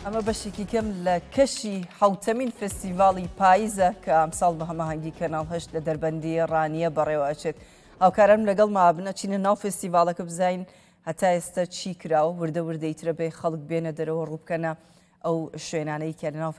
ئەمە بەشێکی کەم لە کەشی حوتەمین فستیڤاڵی پاییزە کە ئەمساڵ بە هەماهەنگی کەناڵ هەشت لە دەربەندی ڕانیە بەڕێوە ئەچێت. هاوکاران لەگەڵ ما بنەچینە ناو فستیڤاڵەکە بزین هەتا ئێستا چی کراوە وردە وردەی ترە بێ خەڵک بێنە دەرەوە ڕووبکەنە ئەو شوێنانەی کە لە ناو